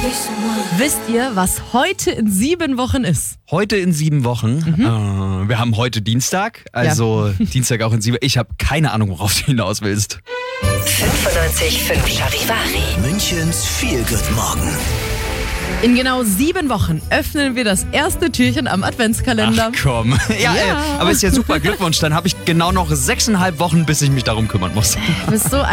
Wisst ihr, was heute in 7 Wochen ist? Heute in 7 Wochen. Wir haben heute Dienstag, also Dienstag auch in 7. Ich habe keine Ahnung, worauf du hinaus willst. 95.5 Charivari. Münchens Feel-Good-Morgen. In genau 7 Wochen öffnen wir das erste Türchen am Adventskalender. Ach komm. Ja, aber ist ja super. Glückwunsch. Dann habe ich genau noch 6,5 Wochen, bis ich mich darum kümmern muss. Du bist so